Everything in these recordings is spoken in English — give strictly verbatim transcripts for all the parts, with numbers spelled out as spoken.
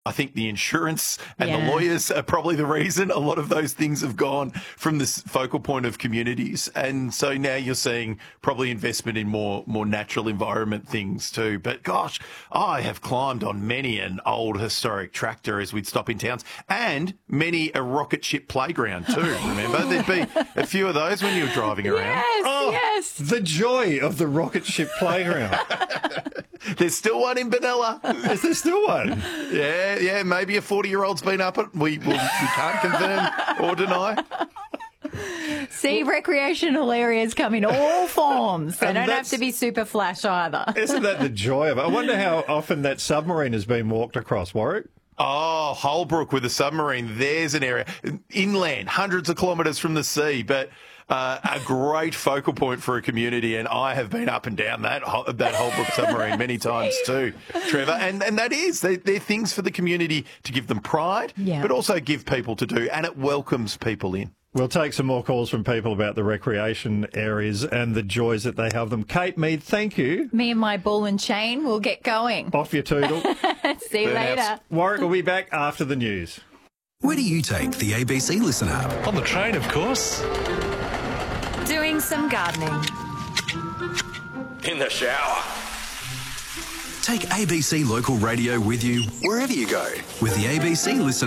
I think the insurance and Yeah. the lawyers are probably the reason a lot of those things have gone from this focal point of communities. And so now you're seeing probably investment in more more natural environment things too. But gosh, I have climbed on many an old historic tractor as we'd stop in towns, and many a rocket ship playground too. Remember, there'd be a few of those when you were driving around. Yes, Oh, yes. the joy of the rocket ship playground. There's still one in Benalla. Is there still one? Yeah, yeah, maybe a forty-year-old's been up it. We, we, we can't confirm or deny. See, recreational areas come in all forms. They And don't have that's- to be super flash either. Isn't that the joy of it? I wonder how often that submarine has been walked across, Warwick. Oh, Holbrook with a submarine. There's an area. Inland, hundreds of kilometres from the sea, but uh, a great focal point for a community. And I have been up and down that Hol- that Holbrook submarine many times too, Trevor. And and that is, they, they're things for the community to give them pride, Yeah. but also give people to do. And it welcomes people in. We'll take some more calls from people about the recreation areas and the joys that they have them. Kate Mead, thank you. Me and my ball and chain will get going. Off your toodle. See you Burnouts. later. Warwick will be back after the news. Where do you take the A B C Listen app? On the train, of course. Doing some gardening. In the shower. Take A B C Local Radio with you wherever you go with the A B C Listen.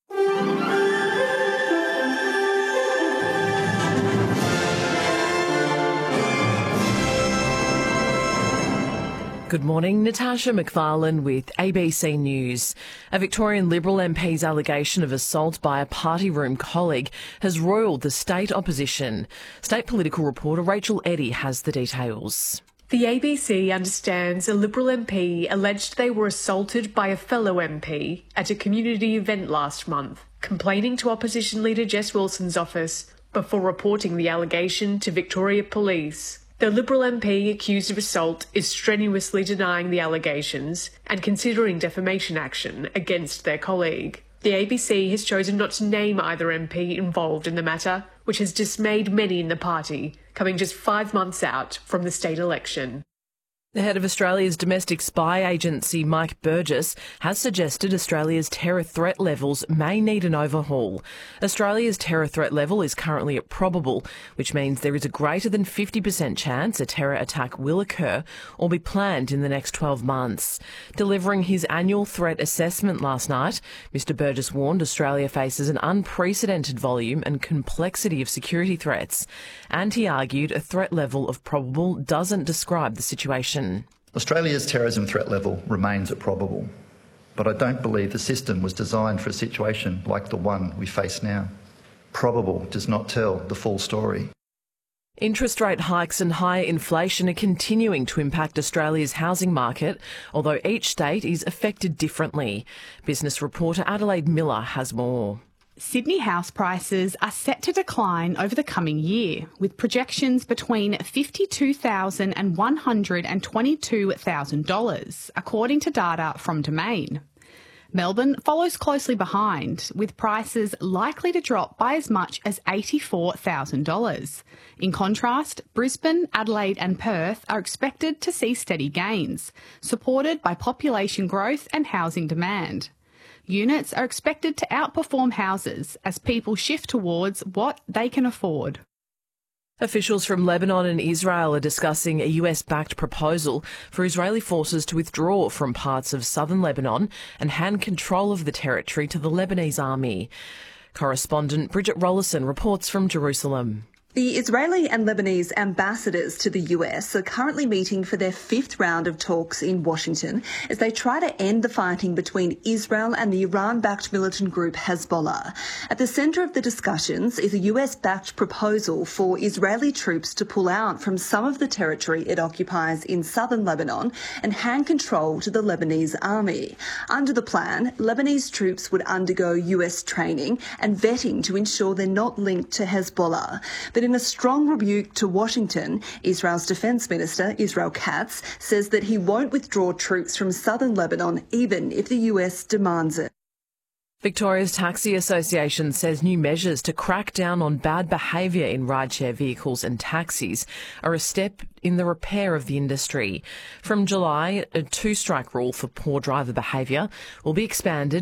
Good morning, Natasha McFarlane with A B C News. A Victorian Liberal M P's allegation of assault by a party room colleague has roiled the state opposition. State political reporter Rachel Eddy has the details. The A B C understands a Liberal M P alleged they were assaulted by a fellow M P at a community event last month, complaining to opposition leader Jess Wilson's office before reporting the allegation to Victoria Police. The Liberal M P accused of assault is strenuously denying the allegations and considering defamation action against their colleague. The A B C has chosen not to name either M P involved in the matter, which has dismayed many in the party, coming just five months out from the state election. The head of Australia's domestic spy agency, Mike Burgess, has suggested Australia's terror threat levels may need an overhaul. Australia's terror threat level is currently at probable, which means there is a greater than fifty percent chance a terror attack will occur or be planned in the next twelve months. Delivering his annual threat assessment last night, Mr Burgess warned Australia faces an unprecedented volume and complexity of security threats, and he argued a threat level of probable doesn't describe the situation. Australia's terrorism threat level remains at probable, but I don't believe the system was designed for a situation like the one we face now. Probable does not tell the full story. Interest rate hikes and higher inflation are continuing to impact Australia's housing market, although each state is affected differently. Business reporter Adelaide Miller has more. Sydney house prices are set to decline over the coming year, with projections between fifty-two thousand dollars and one hundred twenty-two thousand dollars, according to data from Domain. Melbourne follows closely behind, with prices likely to drop by as much as eighty-four thousand dollars. In contrast, Brisbane, Adelaide and Perth are expected to see steady gains, supported by population growth and housing demand. Units are expected to outperform houses as people shift towards what they can afford. Officials from Lebanon and Israel are discussing a U S-backed proposal for Israeli forces to withdraw from parts of southern Lebanon and hand control of the territory to the Lebanese army. Correspondent Bridget Rollison reports from Jerusalem. The Israeli and Lebanese ambassadors to the U S are currently meeting for their fifth round of talks in Washington as they try to end the fighting between Israel and the Iran-backed militant group Hezbollah. At the centre of the discussions is a U S-backed proposal for Israeli troops to pull out from some of the territory it occupies in southern Lebanon and hand control to the Lebanese army. Under the plan, Lebanese troops would undergo U S training and vetting to ensure they're not linked to Hezbollah. But in a strong rebuke to Washington, Israel's Defence Minister, Israel Katz, says that he won't withdraw troops from southern Lebanon even if the U S demands it. Victoria's Taxi Association says new measures to crack down on bad behaviour in rideshare vehicles and taxis are a step in the repair of the industry. From July, a two-strike rule for poor driver behaviour will be expanded